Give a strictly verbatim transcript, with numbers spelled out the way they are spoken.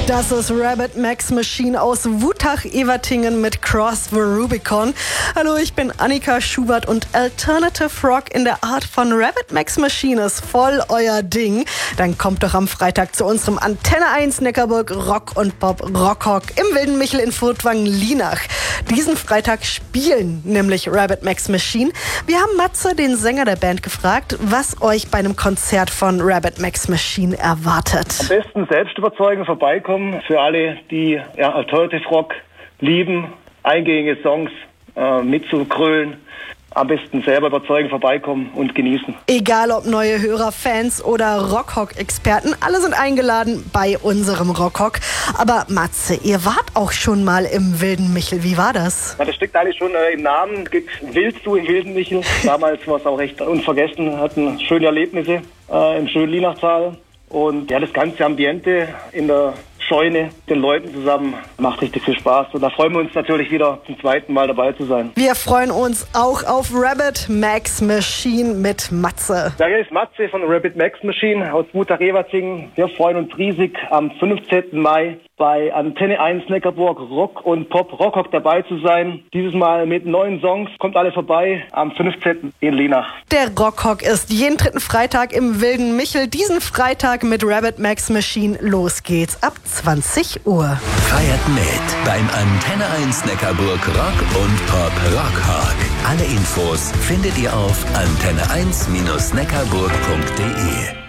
Das ist Rabbit Max Machine aus Wutach-Ewertingen mit Cross the Rubicon. Hallo, ich bin Annika Schubert und Alternative Rock in der Art von Rabbit Max Machine ist voll euer Ding. Dann kommt doch am Freitag zu unserem Antenne eins Neckarburg Rock und Pop Rockhock im Wilden Michel in Furtwangen-Lienach. Diesen Freitag spielen nämlich Rabbit Max Machine. Wir haben Matze, den Sänger der Band, gefragt, was euch bei einem Konzert von Rabbit Max Machine erwartet. Am besten selbst überzeugen, vorbeikommen. Für alle, die ja, Alternative Rock lieben, eingängige Songs äh, mitzukrölen. Am besten selber überzeugen, vorbeikommen und genießen. Egal ob neue Hörer, Fans oder Rockhock-Experten, alle sind eingeladen bei unserem Rockhock. Aber Matze, ihr wart auch schon mal im Wilden Michel. Wie war das? Ja, das steckt eigentlich schon äh, im Namen. Es gibt Willst du im Wilden Michel. Damals war es auch recht unvergessen. Hatten schöne Erlebnisse äh, im schönen Lienachtal. Und ja, das ganze Ambiente in der Scheune, den Leuten zusammen, macht richtig viel Spaß. Und da freuen wir uns natürlich wieder zum zweiten Mal dabei zu sein. Wir freuen uns auch auf Rabbit Max Machine mit Matze. Da ist Matze von Rabbit Max Machine aus Wutach-Ewertingen. Wir freuen uns riesig am fünfzehnten Mai bei Antenne eins Neckarburg Rock und Pop Rockhock dabei zu sein. Dieses Mal mit neuen Songs. Kommt alle vorbei am fünfzehnten in Lienach. Der Rockhock ist jeden dritten Freitag im Wilden Michel. Diesen Freitag mit Rabbit Max Machine. Los geht's ab zwanzig Uhr. Feiert mit beim Antenne eins Neckarburg Rock und Pop Rockhock. Alle Infos findet ihr auf antenne eins Neckarburg punkt de.